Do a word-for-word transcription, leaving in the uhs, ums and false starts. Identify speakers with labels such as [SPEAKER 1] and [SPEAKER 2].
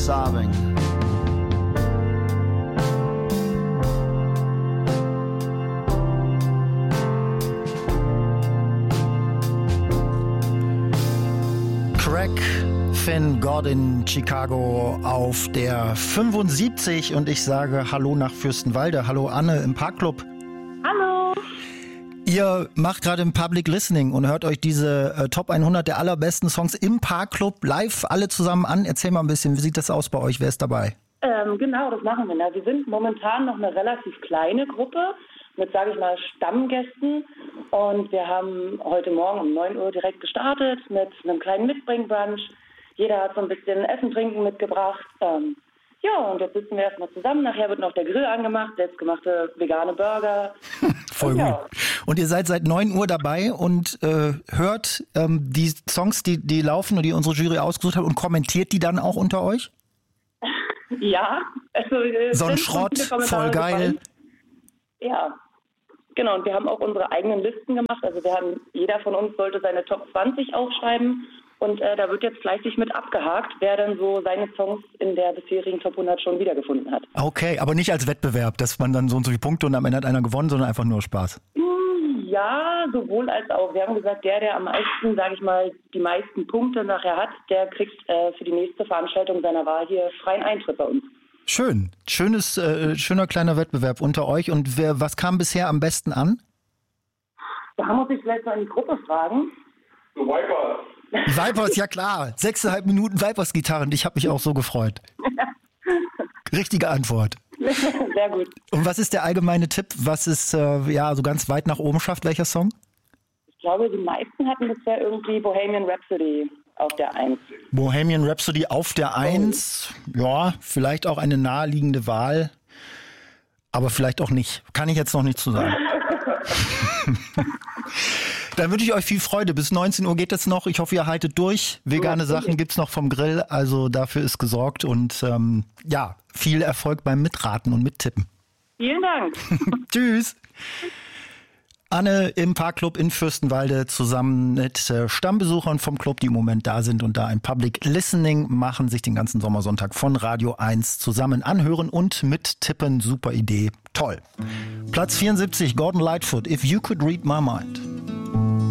[SPEAKER 1] sobbing. Craig Finn God in Chicago auf der fünfundsiebzig und ich sage Hallo nach Fürstenwalde. Hallo Anne im Parkclub.
[SPEAKER 2] Hallo.
[SPEAKER 1] Ihr macht gerade ein Public Listening und hört euch diese äh, Top hundert der allerbesten Songs im Parkclub live alle zusammen an. Erzähl mal ein bisschen, wie sieht das aus bei euch? Wer ist dabei?
[SPEAKER 2] Ähm, genau, das machen wir. Na, wir sind momentan noch eine relativ kleine Gruppe mit, sage ich mal, Stammgästen. Und wir haben heute Morgen um neun Uhr direkt gestartet mit einem kleinen Mitbringbrunch. Jeder hat so ein bisschen Essen, Trinken mitgebracht. Ähm, ja, und jetzt sitzen wir erstmal zusammen. Nachher wird noch der Grill angemacht, selbstgemachte vegane Burger.
[SPEAKER 1] Voll
[SPEAKER 2] und,
[SPEAKER 1] gut.
[SPEAKER 2] ja.
[SPEAKER 1] Und ihr seid seit neun Uhr dabei und äh, hört ähm, die Songs, die, die laufen und die unsere Jury ausgesucht hat und kommentiert die dann auch unter euch?
[SPEAKER 2] Ja. Also, äh,
[SPEAKER 1] so ein Schrott, voll geil.
[SPEAKER 2] Gefallen. Ja. Genau, und wir haben auch unsere eigenen Listen gemacht. Also wir haben, jeder von uns sollte seine Top zwanzig aufschreiben. Und äh, da wird jetzt fleißig mit abgehakt, wer dann so seine Songs in der bisherigen Top hundert schon wiedergefunden hat.
[SPEAKER 1] Okay, aber nicht als Wettbewerb, dass man dann so und so viele Punkte und am Ende hat einer gewonnen, sondern einfach nur Spaß.
[SPEAKER 2] Ja, sowohl als auch. Wir haben gesagt, der, der am meisten, sage ich mal, die meisten Punkte nachher hat, der kriegt äh, für die nächste Veranstaltung seiner Wahl hier freien Eintritt bei uns. Schön.
[SPEAKER 1] Schönes, äh, schöner kleiner Wettbewerb unter euch. Und wer, was kam bisher am besten an?
[SPEAKER 2] Da muss ich vielleicht mal in die Gruppe fragen.
[SPEAKER 3] So Vipers.
[SPEAKER 1] Die Vipers, ja klar. Sechseinhalb Minuten Vipers-Gitarren. Ich habe mich auch so gefreut. Richtige Antwort.
[SPEAKER 2] Sehr gut.
[SPEAKER 1] Und was ist der allgemeine Tipp? Was ist äh, ja so ganz weit nach oben schafft? Welcher Song?
[SPEAKER 2] Ich glaube, die meisten hatten bisher irgendwie Bohemian Rhapsody auf der eins.
[SPEAKER 1] Bohemian Rhapsody auf der eins. Ja, vielleicht auch eine naheliegende Wahl. Aber vielleicht auch nicht. Kann ich jetzt noch nicht zu sagen. Dann wünsche ich euch viel Freude. Bis neunzehn Uhr geht es noch. Ich hoffe, ihr haltet durch. Vegane ja, Sachen gibt's noch vom Grill. Also dafür ist gesorgt. Und ähm, ja, viel Erfolg beim Mitraten und Mittippen.
[SPEAKER 2] Vielen Dank.
[SPEAKER 1] Tschüss. Anne im Parkclub in Fürstenwalde zusammen mit äh, Stammbesuchern vom Club, die im Moment da sind und da ein Public Listening machen, sich den ganzen Sommersonntag von Radio eins zusammen anhören und mittippen. Super Idee. Toll. Platz vierundsiebzig, Gordon Lightfoot, If You Could Read My Mind.